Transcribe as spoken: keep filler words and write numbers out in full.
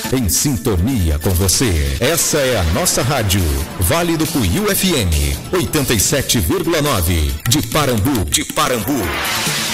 em sintonia com você. Essa é a nossa rádio, Vale do Cuiú F M, oitenta e sete vírgula nove, de Parambu, de Parambu.